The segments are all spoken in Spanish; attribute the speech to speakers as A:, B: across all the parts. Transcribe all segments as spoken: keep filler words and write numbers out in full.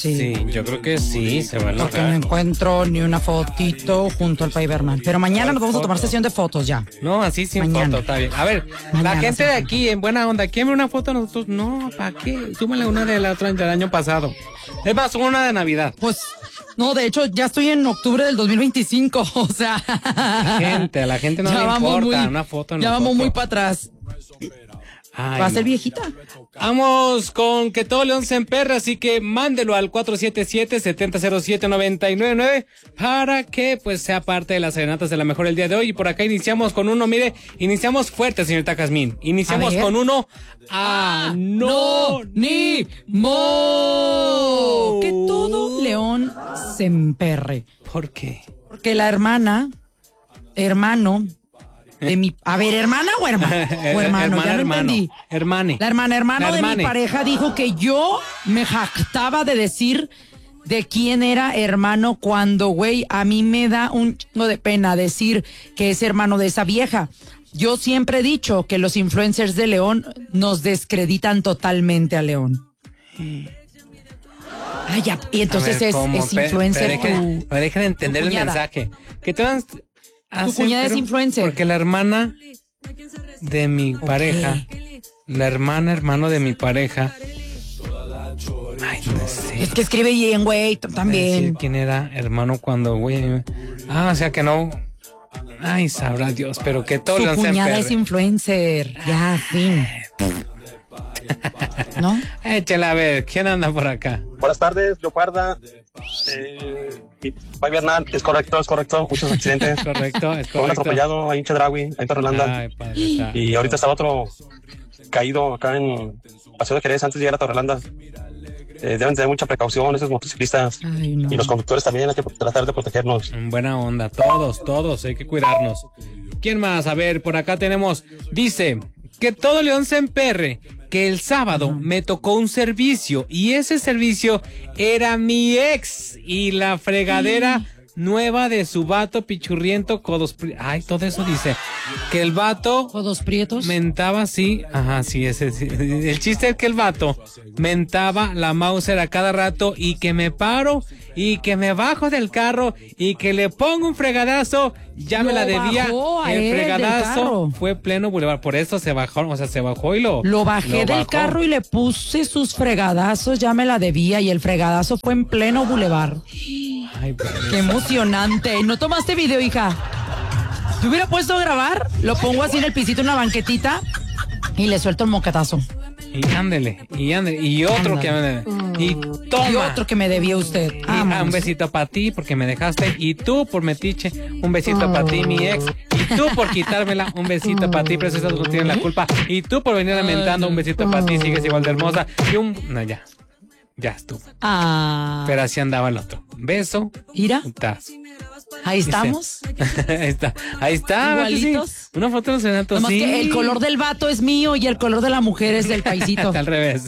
A: Sí.
B: Sí, yo creo que sí, se va a
A: Porque no
B: lograr.
A: encuentro ni una fotito junto al Paiberman. Pero mañana nos vamos a tomar sesión de fotos ya.
B: No, así sin
A: Mañana.
B: foto, está bien. A ver,
A: Mañana,
B: la gente de
A: sí.
B: aquí en buena onda, ¿quieren ver una foto de nosotros? No, ¿para qué? Súmale una de la otra del año pasado. Es más, una de Navidad.
A: Pues, no, de hecho, ya estoy en octubre del dos mil veinticinco. O sea.
B: Gente, a la gente no
A: ya
B: le
A: vamos
B: importa
A: muy,
B: una foto de
A: Ya
B: nosotros.
A: vamos muy para atrás.
B: Ay,
A: Va a ser
B: no.
A: viejita.
B: Vamos con que todo León se emperra, así que mándelo al cuatro siete siete, siete cero cero siete, nueve nueve nueve para que pues sea parte de las serenatas de la mejor el día de hoy. Y por acá iniciamos con uno, mire, iniciamos fuerte, señorita Jazmín. Iniciamos con uno. ¡Ah, no,
A: ni mo! Que todo León se emperre.
B: ¿Por qué?
A: Porque la hermana, hermano de mi... A ver, ¿hermana o hermano? O hermano,
B: hermana,
A: ya no
B: hermano.
A: entendí.
B: Hermane.
A: La hermana, hermano
B: La
A: de
B: hermane.
A: mi pareja dijo que yo me jactaba de decir de quién era hermano cuando, güey, a mí me da un chingo de pena decir que es hermano de esa vieja. Yo siempre he dicho que los influencers de León nos descreditan totalmente a León. Ay, ya, y entonces
B: A ver,
A: es,
B: ¿cómo?
A: es
B: Pe-
A: influencer
B: pero dejen-
A: tu-
B: pero dejen de entender
A: tu
B: el
A: cuñada.
B: mensaje. Que te van a
A: Tu cuñada es influencer.
B: Porque la hermana de mi pareja, la hermana, hermano de mi pareja. Ay, no sé.
A: Es que escribe bien, güey, t-
B: Decir
A: también.
B: quién era hermano cuando, güey. Ah, o sea que no. Ay, sabrá Dios, pero que todo
A: Su
B: León se
A: cuñada
B: emperre.
A: es influencer. Ya, fin. ¿No?
B: Échale a ver, ¿quién anda por acá?
C: Buenas tardes, Leoparda. Eh, y Pai Bernal, es correcto, es correcto. Muchos accidentes.
B: Correcto, es
C: Fue un
B: correcto.
C: atropellado ahí en Chedraui, ahí en Torrelanda.
B: Ay, padre, está.
C: Y ahorita está otro caído acá en Paseo de Jerez antes de llegar a Torrelanda. Eh, deben tener mucha precaución esos motociclistas.
A: Ay, no.
C: Y los conductores también hay que tratar de protegernos.
B: En buena onda, todos, todos, hay que cuidarnos. ¿Quién más? A ver, por acá tenemos, dice, que todo León se emperre, que el sábado me tocó un servicio y ese servicio era mi ex y la fregadera nueva de su vato pichurriento, codos, pri- ay, todo eso dice, que el vato
A: ¿Codos prietos?
B: mentaba así, ajá, sí, ese, sí. El chiste es que el vato mentaba la Mauser a cada rato y que me paro y que me bajo del carro y que le pongo un fregadazo, ya me
A: Lo
B: la debía.
A: bajó a
B: El
A: él del
B: fregadazo
A: carro.
B: fue pleno bulevar, por eso se bajó, o sea, se bajó y lo
A: Lo bajé
B: lo
A: del
B: bajó.
A: carro y le puse sus fregadazos, ya me la debía, y el fregadazo fue en pleno bulevar.
B: Ay, pues,
A: Qué emocionante. ¿No tomaste video, hija? Te hubiera puesto a grabar, lo pongo así en el pisito, en una banquetita, y le suelto el mocatazo.
B: y ándele, y ándele, y otro que
A: Ándale.
B: y toma.
A: Y otro que me debía usted.
B: Y, ah,
A: Vámonos.
B: un besito para ti porque me dejaste. Y tú por metiche, un besito para ti, mi ex. Y tú por quitármela, un besito para ti, pero eso no tienen la culpa. Y tú por venir lamentando, un besito para ti, sigues igual de hermosa. Y un... No, ya. Ya estuvo.
A: Ah.
B: Pero así andaba el otro. Beso.
A: Mira,
B: Putazo.
A: ahí estamos.
B: Ahí está. Ahí está. ¿verdad que sí?
A: Igualitos.
B: Una foto de los senatos,
A: Nomás
B: sí.
A: que el color del vato es mío y el color de la mujer es del paisito.
B: Está al revés.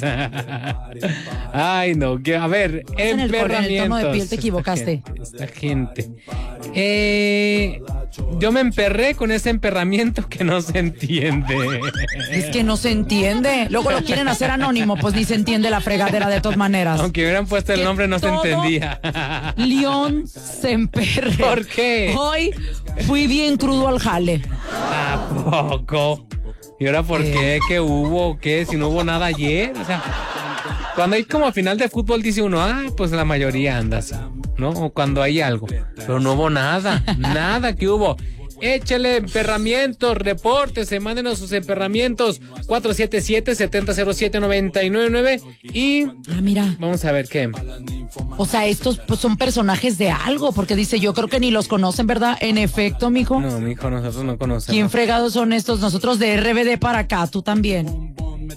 B: Ay, no. que- A ver,
A: en el color, en el tono de
B: emperramientos.
A: piel te equivocaste.
B: Esta gente. Esta gente. Eh, yo me emperré con ese emperramiento que no se entiende.
A: Es que no se entiende. Luego lo quieren hacer anónimo, pues ni se entiende la fregadera de todas maneras.
B: Aunque hubieran puesto el
A: Que
B: nombre, no se
A: todo
B: entendía.
A: León se emperre.
B: ¿Por qué?
A: Hoy fui bien crudo al jale.
B: ¿A poco? ¿Y ahora por qué? ¿Qué hubo? ¿O qué? Si no hubo nada ayer. O sea, cuando hay como final de fútbol dice uno, ah, pues la mayoría anda así, ¿no? O cuando hay algo. Pero no hubo nada, nada que hubo. Échale emperramientos, repórtese, mándenos sus emperramientos. cuatro siete siete, siete cero siete, nueve nueve nueve. Y
A: Ah, mira.
B: vamos a ver qué.
A: O sea, estos pues, son personajes de algo, porque dice, yo creo que ni los conocen, ¿verdad? En efecto, mijo.
B: No, mijo, nosotros no conocemos.
A: ¿Quién fregados son estos? Nosotros de R B D para acá, tú también.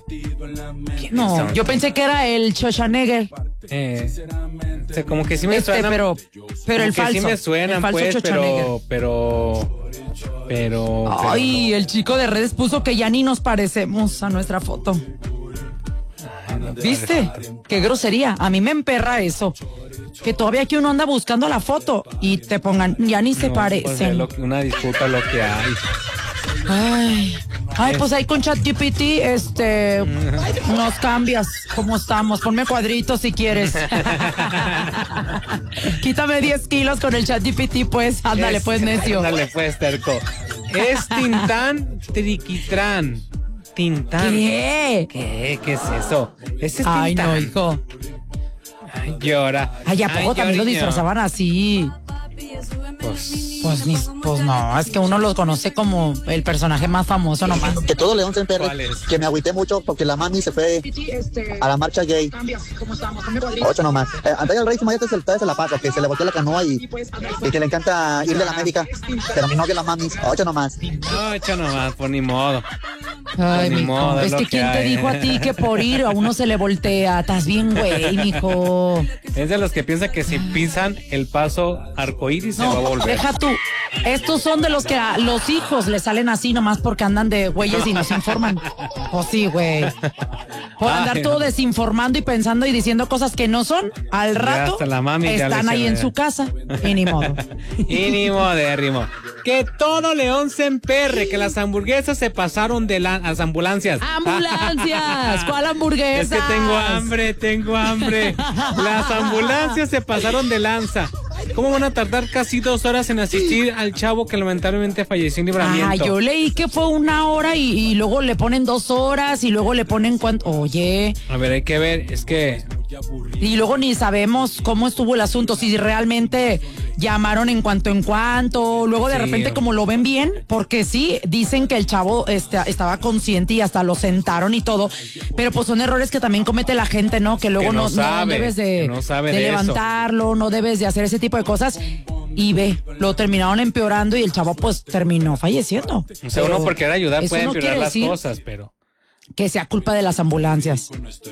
A: No,
B: son?
A: yo pensé que era el Schwarzenegger.
B: Eh, o sea, como que sí me
A: Este,
B: suenan.
A: pero, pero el
B: como que
A: falso.
B: sí me suenan,
A: el falso
B: pues,
A: Schwarzenegger.
B: pero, pero, pero.
A: Ay, el chico de redes puso que ya ni nos parecemos a nuestra foto. ¿Viste? Qué grosería. A mí me emperra eso. Que todavía aquí uno anda buscando la foto y te pongan, ya ni se
B: No, pues, es
A: parecen.
B: lo que- una disputa lo que hay.
A: Ay, Ay, pues ahí con ChatGPT, este, nos cambias cómo estamos. Ponme cuadritos si quieres. Quítame diez kilos con el ChatGPT, pues. Ándale,
B: Es-
A: pues, necio.
B: Ándale, pues, terco. Es Tintán Triquitrán. Tintán.
A: ¿Qué?
B: ¿Qué? ¿Qué es eso? Ese es
A: Ay,
B: Tintán.
A: no, hijo.
B: Ay, llora.
A: Ay, ¿a poco
B: Ay,
A: también lo
B: lloriño.
A: disfrazaban así?
B: Pues,
A: Pues, ni, pues no, es que uno los conoce como el personaje más famoso nomás.
D: Que todo León se emperre,
B: ¿Cuál es?
D: que me agüité mucho porque la mami se fue a la marcha gay. Ocho nomás. Eh, Antonio el Rey Mayate se, todavía se la pasa, que se le volteó la canoa y, y que le encanta ir de la América. Pero mi novia la mami, ocho nomás.
B: ocho nomás, por ni modo.
A: Ay,
B: Ni
A: mijo,
B: modo, es
A: es
B: lo
A: que
B: que
A: quién te
B: hay.
A: dijo a ti que por ir a uno se le voltea. Estás bien, güey, mijo.
B: Es de los que piensa que si pisan el paso arcoíris se va a
A: No,
B: volver.
A: deja tú. Estos son de los que a los hijos le salen así nomás porque andan de güeyes y nos informan. Pues sí, güey. Por andar
B: Ay,
A: todo
B: no.
A: desinformando y pensando y diciendo cosas que no son, al
B: Ya
A: rato
B: hasta la mami ya
A: están
B: le
A: ahí
B: hizo,
A: en
B: ya.
A: su casa. Y ni modo.
B: Y ni modérrimo. Que todo León se emperre, que las hamburguesas se pasaron de la- las ambulancias.
A: ¡Ambulancias! ¿Cuál hamburguesa?
B: Es que tengo hambre, tengo hambre. Las ambulancias se pasaron de lanza. ¿Cómo van a tardar casi dos horas en asistir al chavo que lamentablemente falleció en Libramiento?
A: Ah, yo leí que fue una hora y, y luego le ponen dos horas y luego le ponen cuánto. Oye,
B: A ver, hay que ver, es que...
A: y luego ni sabemos cómo estuvo el asunto, si realmente llamaron en cuanto en cuanto, luego de
B: Sí.
A: repente como lo ven bien, porque sí, dicen que el chavo este, estaba consciente y hasta lo sentaron y todo, pero pues son errores que también comete la gente, ¿no? Que luego
B: Que no
A: no, no
B: sabe,
A: debes de,
B: que no sabe
A: de
B: de eso.
A: levantarlo, no debes de hacer ese tipo de cosas. Y ve, lo terminaron empeorando y el chavo pues terminó falleciendo.
B: O sea, uno
A: Pero
B: por querer ayudar
A: eso
B: puede
A: no
B: empeorar
A: quiere
B: las
A: decir
B: cosas, pero...
A: que sea culpa de las ambulancias.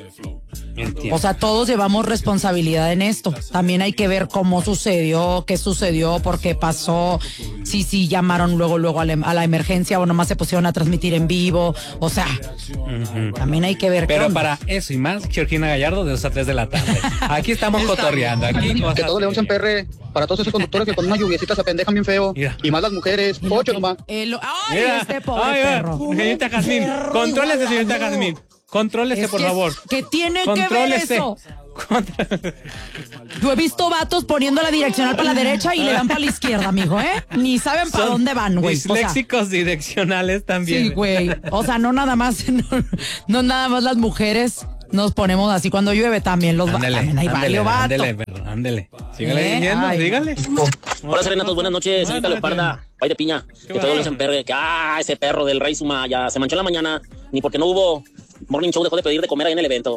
B: Entiendo.
A: O sea, todos llevamos responsabilidad en esto. También hay que ver cómo sucedió, qué sucedió, por qué pasó, si sí llamaron luego luego a la, a la emergencia o nomás se pusieron a transmitir en vivo. O sea, también hay que ver qué
B: Pero
A: onda.
B: para eso y más, Georgina Gallardo de dos a tres de la tarde. Aquí estamos cotorreando. Aquí
D: Que todo León se emperre para todos esos conductores que con una lluviecita se apendejan bien feo.
B: Mira.
D: Y más las mujeres, ocho nomás.
A: Eh, lo- ¡Ay,
B: Mira.
A: este pobre
B: Ay, va.
A: perro!
B: Señorita Jazmín,
A: Perro
B: contrólese, señorita
A: igualado.
B: Jazmín. Contrólese,
A: Es
B: por
A: que-
B: favor.
A: ¿Qué tiene que ver
B: Contrólese.
A: eso?
B: Contra-
A: Yo he visto vatos poniendo la direccional para la derecha y le dan para la izquierda, mijo, ¿eh? Ni saben para
B: Son
A: dónde van, güey. O sea,
B: Disléxicos direccionales también.
A: sí, güey. O sea, no nada más, no, no nada más las mujeres nos ponemos así cuando llueve, también los va-
B: Ándele,
A: también hay
B: ándele,
A: varios vatos.
B: ándele, perro, ándele. Sígale
A: ¿Eh?
B: diciendo,
A: Ay.
B: dígale.
E: Hola, serenatos, buenas noches, señorita
B: Buenas
E: Leoparda, pay de piña, que
B: va?
E: todos dicen perre, que ah, ese perro del Rey Sumaya se manchó en la mañana, ni porque no hubo morning show dejó de pedir de comer ahí en el evento.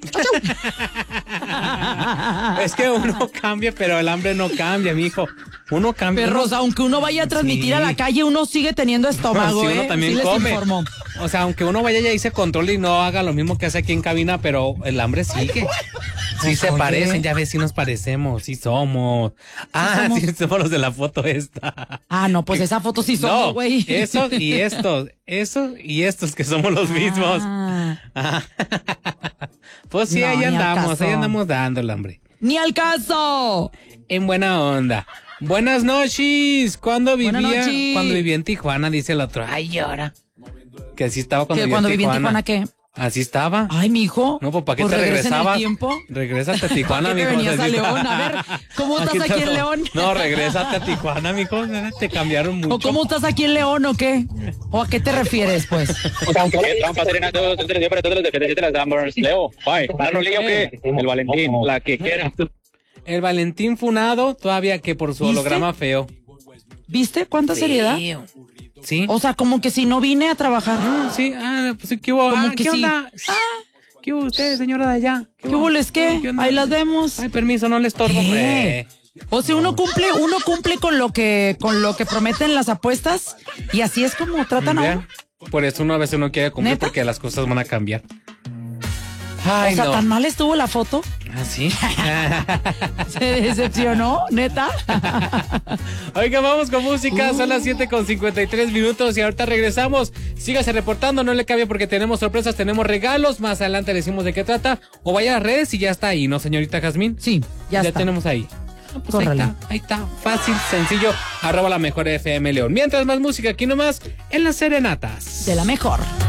B: Es que uno cambia, pero el hambre no cambia, mijo. Uno cambia.
A: Perros,
B: uno-
A: aunque uno vaya a transmitir
B: Sí.
A: a la calle, uno sigue teniendo estómago,
B: Sí, uno
A: ¿eh?
B: también
A: Sí les
B: come.
A: informo.
B: O sea, aunque uno vaya y se controle y no haga lo mismo que hace aquí en cabina, pero el hambre sigue. Sí
A: Pues,
B: se
A: oye.
B: parecen, ya ves, sí nos parecemos, sí somos. Ah,
A: somos.
B: sí somos los de la foto esta.
A: Ah, no, pues esa foto sí somos,
B: No,
A: güey.
B: esos y estos, esos y estos que somos los mismos.
A: Ah,
B: Ah. Pues sí,
A: No,
B: ahí
A: ni al
B: andamos,
A: caso.
B: ahí andamos dándole, hombre.
A: ¡Ni al caso!
B: En buena onda. Buenas noches. ¿Cuándo
A: Buenas
B: vivía?
A: noches.
B: Cuando vivía en Tijuana, dice el otro. Ay, llora. Que así estaba cuando
A: ¿Que
B: vivía
A: cuando
B: en
A: viví en
B: Tijuana.
A: Tijuana qué?
B: Así estaba.
A: Ay, mijo.
B: No, pues ¿para qué
A: pues
B: te
A: regresa en el
B: regresabas?
A: tiempo.
B: Regrésate a Tijuana,
A: ¿Para qué te
B: mijo.
A: venías a
B: Así-
A: León? A ver, ¿cómo estás aquí en
B: te-
A: León?
B: No, regrésate a Tijuana, mijo. Te cambiaron mucho.
A: ¿O cómo estás aquí en León o qué? ¿O a qué te refieres, pues?
F: ¿Qué trampa, Serenato? Entonces, yo para todos los defensores de las Dammers. Leo, bye. ¿La rolilla o qué? El Valentín, la que quieras.
B: El Valentín funado, todavía que por su
A: ¿Viste?
B: holograma feo.
A: ¿Viste cuánta seriedad?
B: Feo. Sí.
A: O sea, como que si no vine a trabajar.
B: Ah, sí, ah, pues ¿qué hubo?
A: Como
B: Ah,
A: que
B: ¿qué
A: sí.
B: onda? ¿Qué hubo usted, señora de allá?
A: ¿Qué hubo les qué?
B: ¿Qué onda?
A: Ahí las vemos.
B: Ay, permiso, no le estorbo.
A: ¿Qué?
B: hombre.
A: O sea, uno cumple, uno cumple con lo que, con lo que prometen las apuestas y así es como tratan a
B: Vea,
A: uno.
B: por eso uno a veces no quiere cumplir
A: ¿Neta?
B: porque las cosas van a cambiar. Ay,
A: O sea,
B: no.
A: tan mal estuvo la foto.
B: ¿Ah, sí?
A: Se decepcionó, neta.
B: Oiga, vamos con música. Son las siete con cincuenta y tres minutos y ahorita regresamos. Sígase reportando, no le cambie porque tenemos sorpresas, tenemos regalos. Más adelante le decimos de qué trata. O vaya a las redes y ya está ahí, ¿no, señorita Jazmín?
A: Sí, ya,
B: Ya
A: está.
B: tenemos ahí. Pues ahí está, ahí está, fácil, sencillo, arroba la mejor F M León. Mientras más música, aquí nomás, en las serenatas.
A: De la mejor.